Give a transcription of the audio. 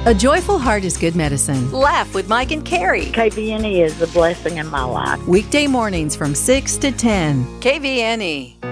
A joyful heart is good medicine. Laugh with Mike and Carrie. KVNE is a blessing in my life. Weekday mornings from 6 to 10. KVNE.